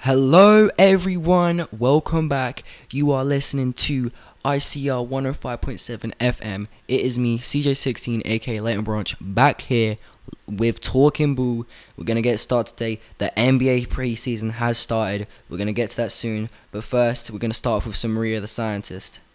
Hello everyone, welcome back. You are listening to ICR 105.7 FM. It is me, CJ16, aka Leighton Branch, back here with Talking Ball. We're going to get started today. The NBA preseason has started. We're going to get to that soon. But first, we're going to start off with some Maria the Scientist.